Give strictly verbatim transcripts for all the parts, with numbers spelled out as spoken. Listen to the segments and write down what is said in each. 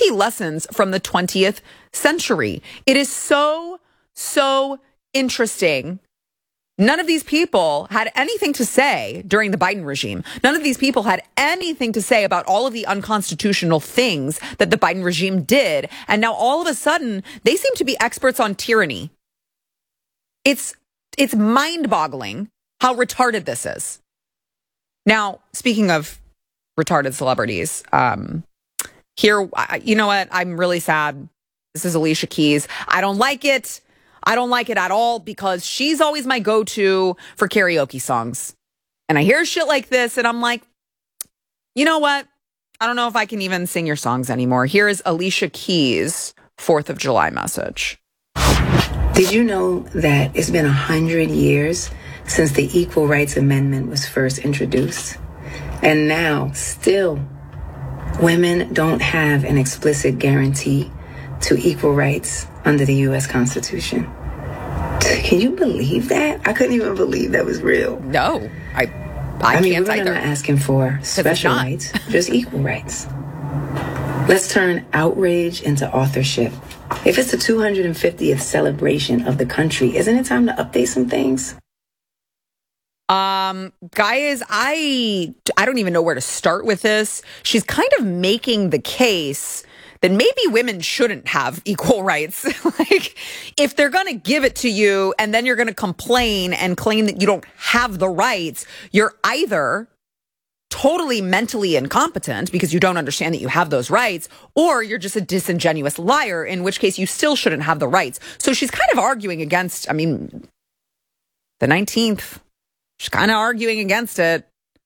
be lessons from the twentieth century. It is so, so interesting. None of these people had anything to say during the Biden regime. None of these people had anything to say about all of the unconstitutional things that the Biden regime did. And now all of a sudden, they seem to be experts on tyranny. It's, it's mind-boggling how retarded this is. Now, speaking of retarded celebrities, um, here, you know what? I'm really sad. This is Alicia Keys. I don't like it. I don't like it at all because she's always my go-to for karaoke songs. And I hear shit like this and I'm like, you know what? I don't know if I can even sing your songs anymore. Here is Alicia Keys' fourth of July message. Did you know that it's been a hundred years since the Equal Rights Amendment was first introduced? And now, still, women don't have an explicit guarantee to equal rights under the U S Constitution. Can you believe that? I couldn't even believe that was real. No, I, I, I mean, can't we're either. not asking for special rights, just equal rights. Let's turn outrage into authorship. If it's the two hundred fiftieth celebration of the country, isn't it time to update some things? Um, guys, I, I don't even know where to start with this. She's kind of making the case that maybe women shouldn't have equal rights. Like, if they're going to give it to you and then you're going to complain and claim that you don't have the rights, you're either totally mentally incompetent because you don't understand that you have those rights, or you're just a disingenuous liar, in which case you still shouldn't have the rights. So she's kind of arguing against, I mean, the nineteenth. She's kind of arguing against it.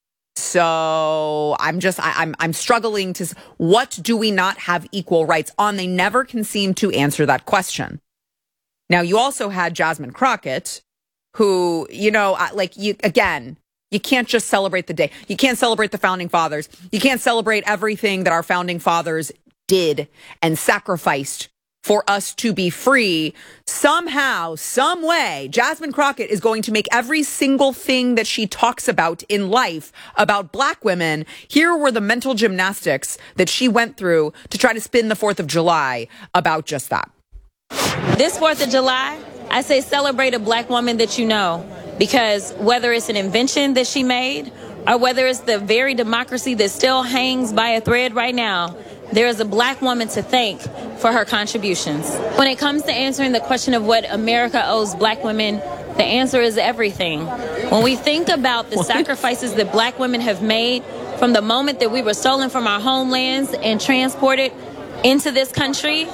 So I'm just, I, I'm, I'm struggling to, what do we not have equal rights on? They never can seem to answer that question. Now, you also had Jasmine Crockett, who, you know, like, you, again, you can't just celebrate the day. You can't celebrate the founding fathers. You can't celebrate everything that our founding fathers did and sacrificed for us to be free. Somehow, some way, Jasmine Crockett is going to make every single thing that she talks about in life about black women. Here were the mental gymnastics that she went through to try to spin the fourth of July about just that. This fourth of July, I say celebrate a black woman that you know, because whether it's an invention that she made or whether it's the very democracy that still hangs by a thread right now, there is a black woman to thank for her contributions. When it comes to answering the question of what America owes black women, the answer is everything. When we think about the sacrifices that black women have made from the moment that we were stolen from our homelands and transported into this country.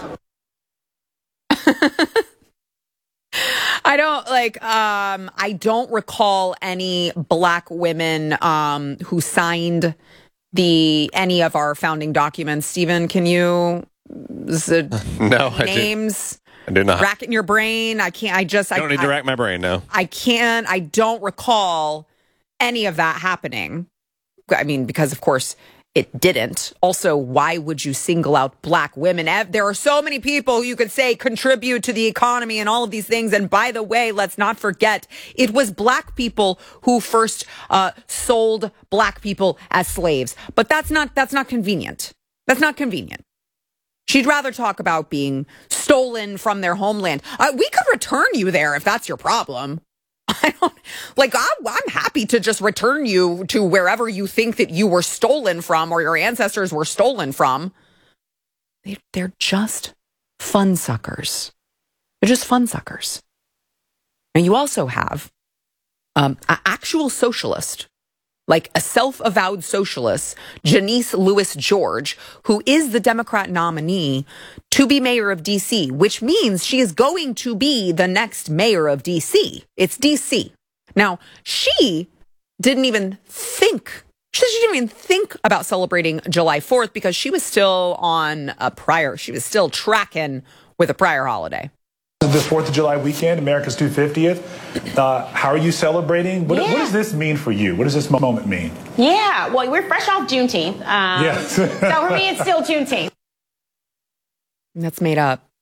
I don't like, um, I don't recall any black women um, who signed the any of our founding documents. Stephen, can you uh, no names I do not rack it in your brain? I can't. I just I don't I, need to I, rack my brain. No, I can't. I don't recall any of that happening. I mean, because of course it didn't. Also, why would you single out black women? There are so many people you could say contribute to the economy and all of these things. And by the way, let's not forget, it was black people who first uh, sold black people as slaves. But that's not that's not convenient. That's not convenient. She'd rather talk about being stolen from their homeland. Uh, we could return you there if that's your problem. I don't like, I'm, I'm happy to just return you to wherever you think that you were stolen from or your ancestors were stolen from. They, they're just fun suckers. They're just fun suckers. And you also have um, an actual socialist, like a self-avowed socialist, Janice Lewis George, who is the Democrat nominee to be mayor of D C, which means she is going to be the next mayor of D C. It's D C. Now, she didn't even think, she didn't even think about celebrating July fourth because she was still on a prior, she was still tracking with a prior holiday. The fourth of July weekend, America's two hundred fiftieth. Uh, how are you celebrating? What, yeah. what does this mean for you? What does this moment mean? Yeah, well, we're fresh off Juneteenth. Um, yes. So for me, it's still Juneteenth. That's made up.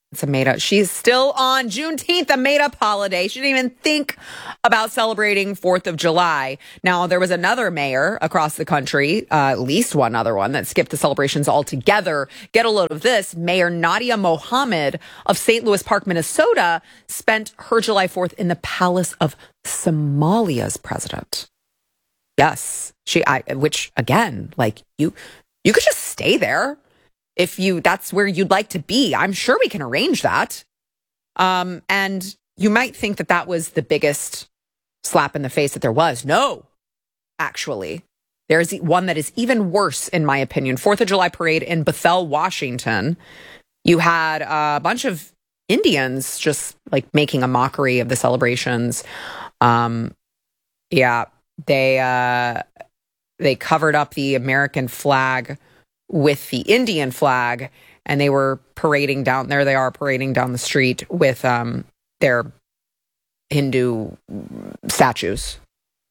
It's a made up. She's still on Juneteenth, a made up holiday. She didn't even think about celebrating fourth of July. Now, there was another mayor across the country, uh, at least one other one, that skipped the celebrations altogether. Get a load of this. Mayor Nadia Mohammed of Saint Louis Park, Minnesota, spent her July fourth in the palace of Somalia's president. Yes. She, I, which again, like you, you could just stay there. If you, that's where you'd like to be, I'm sure we can arrange that. Um, and you might think that that was the biggest slap in the face that there was. No, actually, there's one that is even worse, in my opinion. Fourth of July parade in Bethel, Washington. You had a bunch of Indians just like making a mockery of the celebrations. Um, yeah, they uh, they covered up the American flag with the Indian flag, and they were parading down, there they are parading down the street with um, their Hindu statues.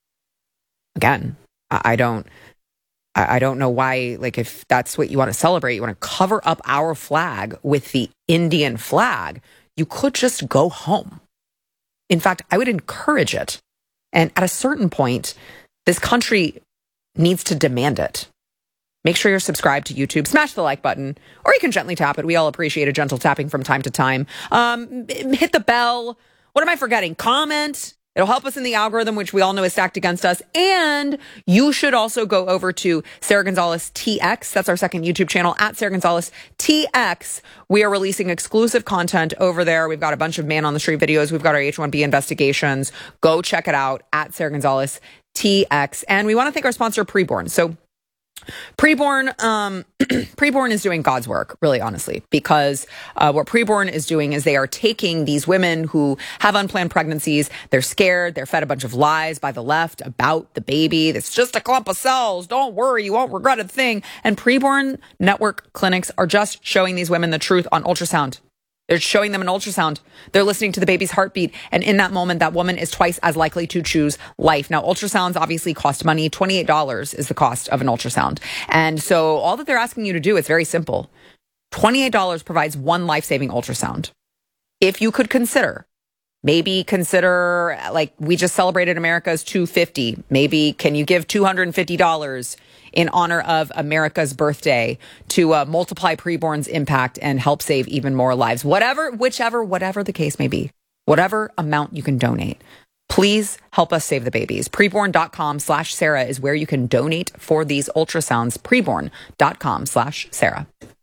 Again, I don't, I don't know why, like if that's what you want to celebrate, you want to cover up our flag with the Indian flag, you could just go home. In fact, I would encourage it. And at a certain point, this country needs to demand it. Make sure you're subscribed to YouTube. Smash the like button, or you can gently tap it. We all appreciate a gentle tapping from time to time. Um, hit the bell. What am I forgetting? Comment. It'll help us in the algorithm, which we all know is stacked against us. And you should also go over to Sara Gonzales T X. That's our second YouTube channel, at Sara Gonzales T X. We are releasing exclusive content over there. We've got a bunch of man on the street videos. We've got our H one B investigations. Go check it out at Sara Gonzales T X. And we want to thank our sponsor, Preborn. So Preborn, um, Preborn is doing God's work, really, honestly, because uh, what Preborn is doing is they are taking these women who have unplanned pregnancies. They're scared. They're fed a bunch of lies by the left about the baby. It's just a clump of cells. Don't worry. You won't regret a thing. And Preborn network clinics are just showing these women the truth on ultrasound. They're showing them an ultrasound. They're listening to the baby's heartbeat. And in that moment, that woman is twice as likely to choose life. Now, ultrasounds obviously cost money. twenty-eight dollars is the cost of an ultrasound. And so all that they're asking you to do is very simple. twenty-eight dollars provides one life-saving ultrasound. If you could consider, maybe consider, like we just celebrated America's two hundred fifty. Maybe can you give two hundred fifty dollars in honor of America's birthday to uh, multiply Preborn's impact and help save even more lives? Whatever, whichever, whatever the case may be, whatever amount you can donate, please help us save the babies. Preborn.com slash Sarah is where you can donate for these ultrasounds. Preborn.com slash Sarah.